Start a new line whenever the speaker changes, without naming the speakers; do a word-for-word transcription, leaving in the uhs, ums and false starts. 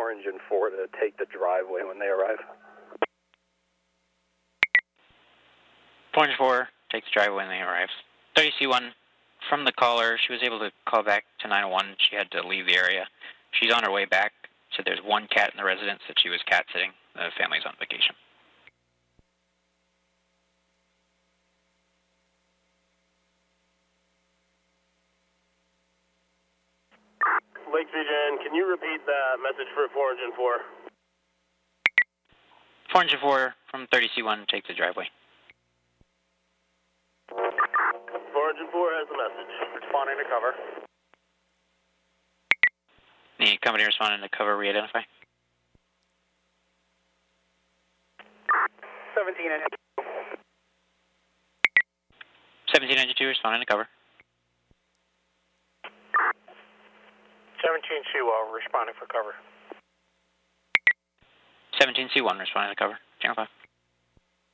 Orange and four to take the driveway when they arrive.
Orange four takes the driveway when they arrive. thirty C one, from the caller, she was able to call back to nine one. She had to leave the area. She's on her way back, so there's one cat in the residence that she was cat sitting. The family's on vacation.
Lake Region, can you repeat that message for four Engine four?
four Engine four from thirty C one takes the driveway.
four Engine four has the message. Responding to cover.
The company responding to cover, re-identify.
seventeen Engine two.
seventeen Engine two responding to cover.
seventeen C one responding for cover.
seventeen C one responding to cover. Channel five.